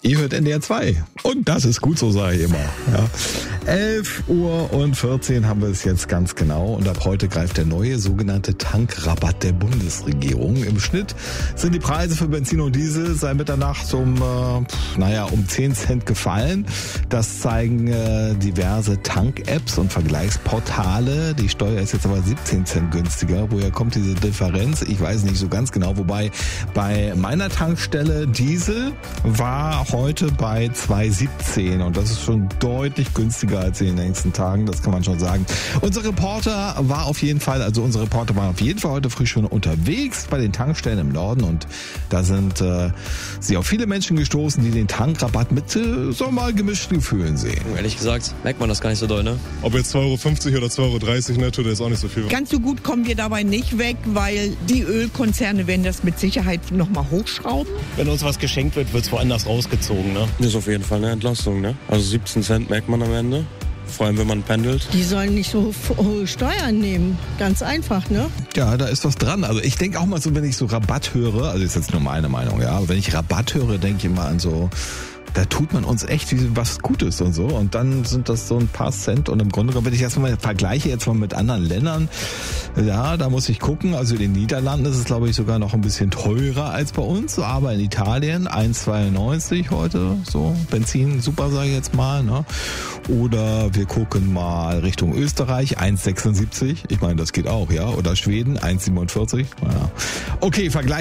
Ihr hört NDR 2 und das ist gut so, sage ich immer. Ja. 11:14 haben wir es jetzt ganz genau und ab heute greift der neue sogenannte Tankrabatt der Bundesregierung. Im Schnitt sind die Preise für Benzin und Diesel seit Mitternacht um 10 Cent gefallen. Das zeigen diverse Tank-Apps und Vergleichsportale. Die Steuer ist jetzt aber 17 Cent günstiger. Woher kommt diese Differenz? Ich weiß nicht so ganz genau. Wobei bei meiner Tankstelle Diesel war heute bei 2,17 und das ist schon deutlich günstiger als in den nächsten Tagen. Das kann man schon sagen. Unsere Reporter waren auf jeden Fall heute früh schon unterwegs bei den Tankstellen im Norden und da sind sie auf viele Menschen gestoßen, die den Tankrabatt mit gemischten Gefühlen sehen. Ehrlich gesagt, merkt man das gar nicht so doll, ne? Ob jetzt 2,50 € oder 2,30 €, ne, tut jetzt auch nicht so viel. Ganz so gut kommen wir dabei nicht weg, weil die Ölkonzerne werden das mit Sicherheit nochmal hochschrauben. Wenn uns was geschenkt wird, wird es woanders rausgezogen, ne? Das ist auf jeden Fall eine Entlastung, ne? Also 17 Cent merkt man am Ende. Vor allem, wenn man pendelt. Die sollen nicht so hohe Steuern nehmen. Ganz einfach, ne? Ja, da ist was dran. Also ich denke auch mal so, wenn ich so Rabatt höre, also ist jetzt nur meine Meinung, ja, aber wenn ich Rabatt höre, denke ich immer an so, da tut man uns echt was Gutes und so. Und dann sind das so ein paar Cent. Und im Grunde genommen, wenn ich das mal vergleiche jetzt mal mit anderen Ländern, ja, da muss ich gucken. Also in den Niederlanden ist es, glaube ich, sogar noch ein bisschen teurer als bei uns. Aber in Italien 1,92 heute, so Benzin, super, sage ich jetzt mal. Ne? Oder wir gucken mal Richtung Österreich, 1,76. Ich meine, das geht auch, ja. Oder Schweden, 1,47. Ja. Okay, Vergleich.